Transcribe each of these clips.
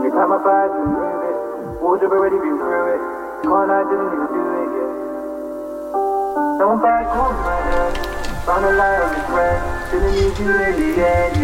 Every time I fight to move it, wardrobe already been through it. Can't I didn't even do it yet. Now I'm back on my head, found a lie on the thread. Didn't need you in the end,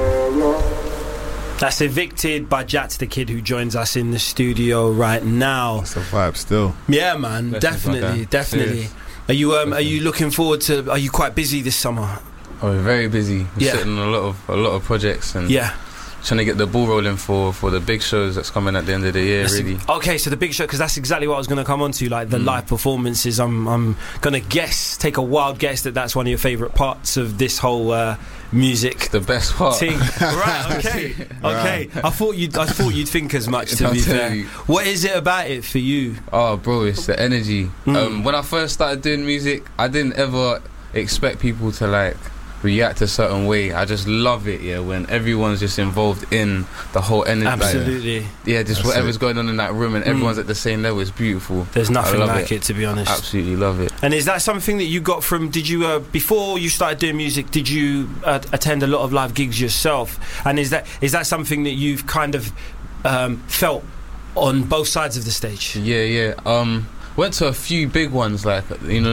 yeah. That's Evicted by Jats the Kid, who joins us in the studio right now. It's a vibe still. Yeah, man, definitely. Serious. Are you looking forward to? Are you quite busy this summer? Oh, we're very busy. We're sitting on a lot of projects and trying to get the ball rolling for the big shows that's coming at the end of the year. Okay, so the big show, because that's exactly what I was going to come on to, like the live performances. I'm going to take a wild guess that's one of your favourite parts of this whole music. It's the best part. Right, okay. Okay. I thought you'd think as much, to be fair. What is it about it for you? Oh, bro, it's the energy. When I first started doing music, I didn't ever expect people to like react a certain way. I just love it, when everyone's just involved in the whole energy. Absolutely. Just that's whatever's going on in that room and everyone's at the same level. It's beautiful. There's nothing like it, to be honest. Absolutely love it. And is that something that you got from, did you, before you started doing music, did you attend a lot of live gigs yourself? And is that something that you've kind of felt on both sides of the stage? Went to a few big ones, like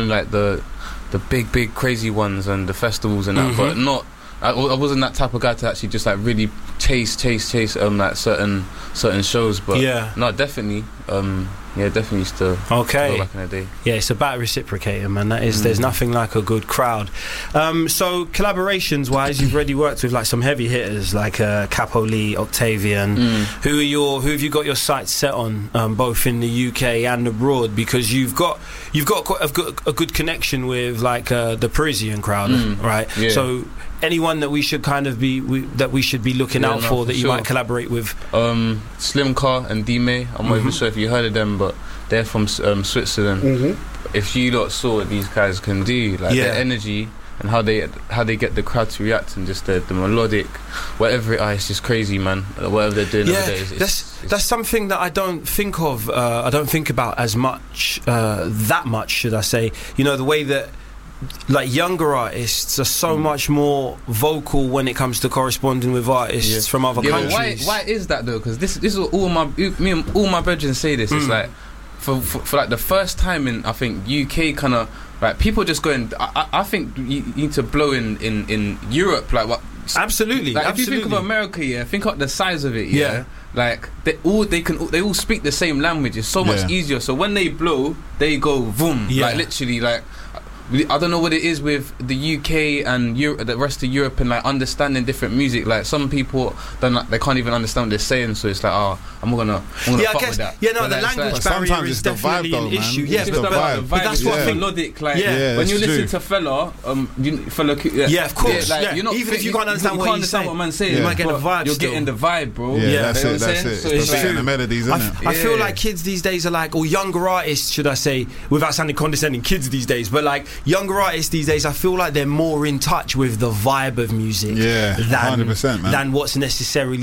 the big crazy ones and the festivals and that, but not. I wasn't that type of guy to actually just like really chase like certain shows, but no, definitely definitely used to go back in the day. Yeah, it's about reciprocating, man. That is, there's nothing like a good crowd. So collaborations wise, you've already worked with like some heavy hitters like Capo Lee, Octavian. Who have you got your sights set on, both in the UK and abroad? Because you've got quite a good connection with like the Parisian crowd, right? Yeah. So anyone that we should kind of be looking out for that you might collaborate with? Slim Car and D-May. I'm not even sure if you heard of them, but they're from Switzerland. If you lot saw what these guys can do, like their energy and how they get the crowd to react, and just the melodic, whatever it is, it's just crazy, man. Whatever they're doing nowadays, that's something that I don't think of. I don't think about as much. That much, should I say? You know, the way that like younger artists are so much more vocal when it comes to corresponding with artists from other countries. Why is that though? Because this is all my brethren say this. It's like for like the first time in, I think, UK kind of like people just going. I think you need to blow in Europe, like what. Absolutely. Like if you think of America, think of the size of it. Like they all speak the same language. It's so much easier. So when they blow, they go boom. Like literally, like. I don't know what it is with the UK and the rest of Europe and like understanding different music. Like some people they can't even understand what they're saying, so it's like, I'm gonna fuck with that. Yeah, no, the language barrier is definitely an issue. Yeah, but that's what melodic. Like when you listen to Fella, of course. Even if you can't understand what he's saying, you might get the vibe. You're getting the vibe, bro. Yeah, that's it. So it's like the melodies, isn't it? I feel like kids these days are like, or younger artists, should I say, without sounding condescending, kids these days, but like younger artists these days, I feel like they're more in touch with the vibe of music than 100%, man. Than what's necessarily